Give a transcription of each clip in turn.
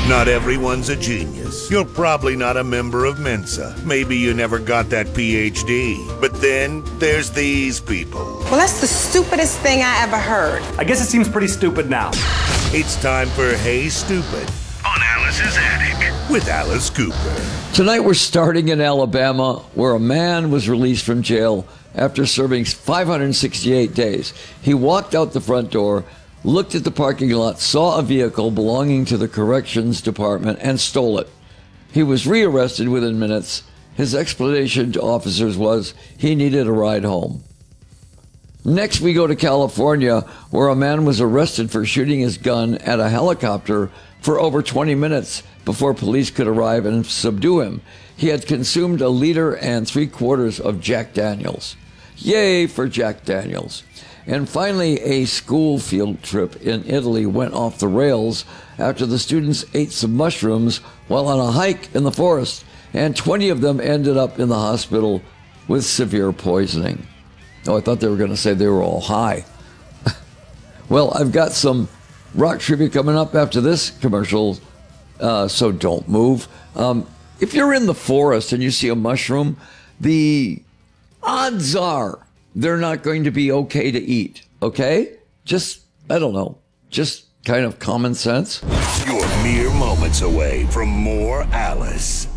Not everyone's a genius. You're probably not a member of Mensa. Maybe you never got that PhD. But then there's these people. Well, that's the stupidest thing I ever heard. I guess it seems pretty stupid now. It's time for Hey Stupid on Alice's Attic with Alice Cooper. Tonight we're starting in Alabama, where a man was released from jail after serving 568 days. He walked out the front door, looked at the parking lot, saw a vehicle belonging to the corrections department, and stole it. He was rearrested within minutes. His explanation to officers was he needed a ride home. Next, we go to California, where a man was arrested for shooting his gun at a helicopter for over 20 minutes before police could arrive and subdue him. He had consumed 1 3/4 liters of Jack Daniels. Yay for Jack Daniels. And finally, a school field trip in Italy went off the rails after the students ate some mushrooms while on a hike in the forest, and 20 of them ended up in the hospital with severe poisoning. Oh, I thought they were going to say they were all high. Well, I've got some rock trivia coming up after this commercial, so don't move. If you're in the forest and you see a mushroom, the odds are they're not going to be okay to eat, okay? Just, I don't know, just kind of common sense. You're mere moments away from more Alice.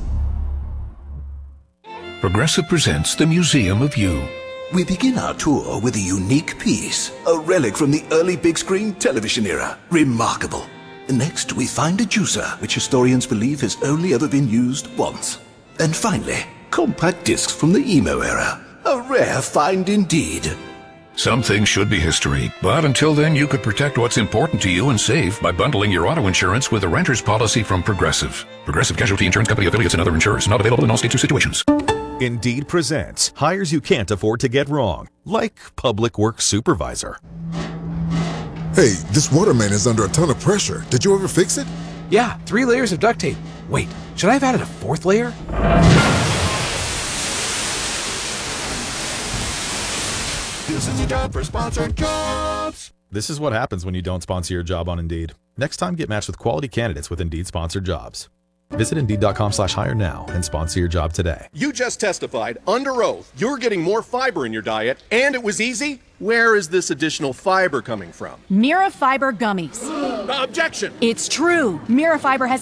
Progressive presents the Museum of You. We begin our tour with a unique piece, a relic from the early big screen television era. Remarkable. Next, we find a juicer, which historians believe has only ever been used once. And finally, compact discs from the emo era. A rare find indeed. Some things should be history, but until then you could protect what's important to you and save by bundling your auto insurance with a renter's policy from Progressive. Progressive Casualty Insurance Company affiliates and other insurers. Not available in all states or situations. Indeed presents hires you can't afford to get wrong, like public works supervisor. Hey, this water main is under a ton of pressure. Did you ever fix it? Yeah, 3 layers of duct tape. Wait, should I have added a 4th layer? This is your job for Sponsored Jobs. This is what happens when you don't sponsor your job on Indeed. Next time, get matched with quality candidates with Indeed Sponsored Jobs. Visit Indeed.com/hire now and sponsor your job today. You just testified under oath you're getting more fiber in your diet, and it was easy? Where is this additional fiber coming from? Mira Fiber Gummies. Objection! It's true. Mira Fiber has